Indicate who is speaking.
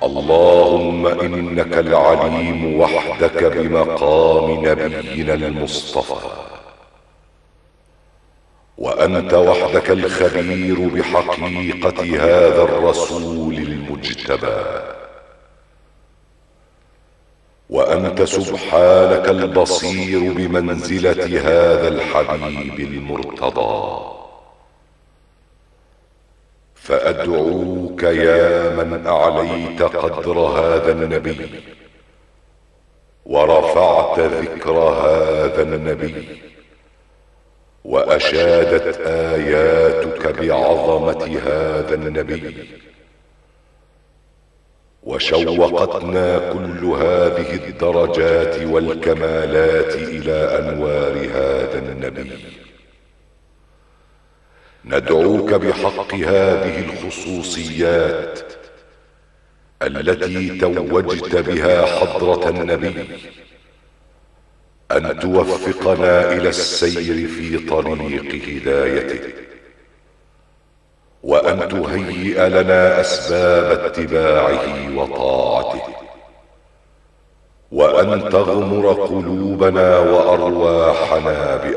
Speaker 1: اللهم إنك العليم وحدك بمقام نبينا المصطفى، وأنت وحدك الخبير بحقيقة هذا الرسول المجتبى، وأنت سبحانك البصير بمنزلة هذا الحبيب المرتضى. فأدعوك يا من أعليت قدر هذا النبي ورفعت ذكر هذا النبي، وأشادت آياتك بعظمة هذا النبي، وشوقتنا كل هذه الدرجات والكمالات إلى أنوار هذا النبي. ندعوك بحق هذه الخصوصيات التي توجت بها حضرة النبي أن توفقنا إلى السير في طريق هدايته، وأن تهيئ لنا أسباب اتباعه وطاعته، وأن تغمر قلوبنا وأرواحنا